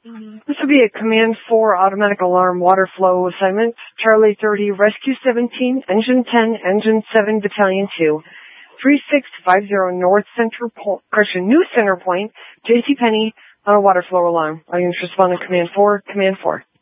This will be a Command 4 automatic alarm water flow assignment. Charlie 30, Rescue 17, Engine 10, Engine 7, Battalion 2. 3650 New Center Point, JCPenney, on a water flow alarm. All units respond to Command 4, Command 4.